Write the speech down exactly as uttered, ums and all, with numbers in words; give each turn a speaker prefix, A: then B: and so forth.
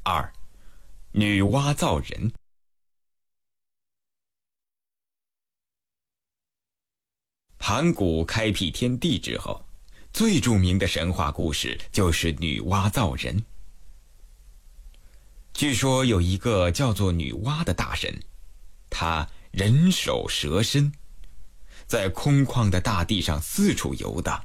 A: 二、女娲造人。盘古开辟天地之后，最著名的神话故事就是女娲造人。据说有一个叫做女娲的大神，她人首蛇身，在空旷的大地上四处游荡，